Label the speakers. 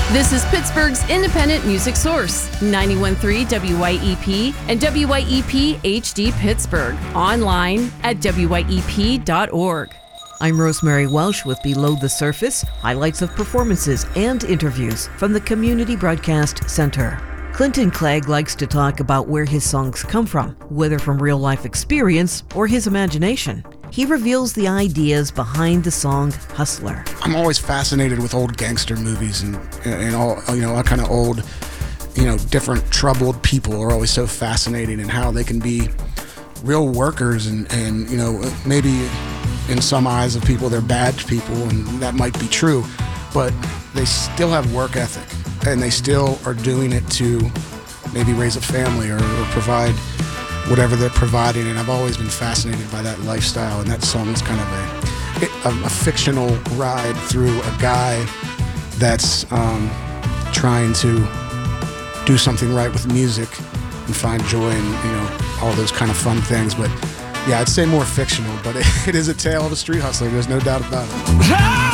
Speaker 1: This is Pittsburgh's independent music source, 91.3 WYEP and WYEP HD Pittsburgh. Online at WYEP.org. I'm Rosemary Welsh with Below the Surface, highlights of performances and interviews from the Community Broadcast Center. Clinton Clegg likes to talk about where his songs come from, whether from real-life experience or his imagination. He reveals the ideas behind the song Hustler.
Speaker 2: I'm always fascinated with old gangster movies and all, all kind of old, different troubled people are always so fascinating, and how they can be real workers and maybe in some eyes of people they're bad people, and that might be true, but they still have work ethic and they still are doing it to maybe raise a family or provide whatever they're providing. And I've always been fascinated by that lifestyle, and that song is kind of a fictional ride through a guy that's trying to do something right with music and find joy in all those kind of fun things. But yeah, I'd say more fictional, but it is a tale of a street hustler. There's no doubt about it.